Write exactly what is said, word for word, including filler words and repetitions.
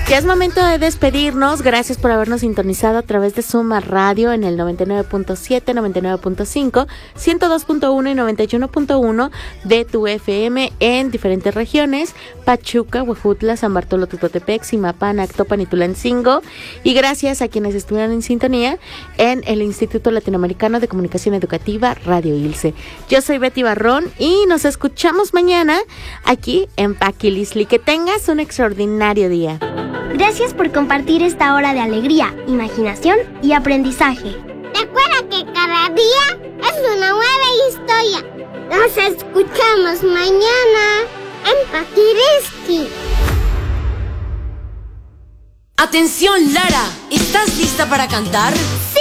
Ya es momento de despedirnos. Gracias por habernos sintonizado a través de Suma Radio en el noventa y nueve punto siete, noventa y nueve punto cinco, ciento dos punto uno y noventa y uno punto uno de tu F M en diferentes regiones: Pachuca, Huejutla, San Bartolo, Tutotepec, Zimapán, Actopan y Tulancingo. Y gracias a quienes estuvieron en sintonía en el Instituto Latinoamericano de Comunicación Educativa, Radio ILSE. Yo soy Betty Barrón y nos escuchamos mañana aquí en Paquilisli. Que tengas un extraordinario día. Gracias por compartir esta hora de alegría, imaginación y aprendizaje. Recuerda que cada día es una nueva historia. Nos escuchamos mañana en Paquilisli. Atención, Lara, ¿estás lista para cantar?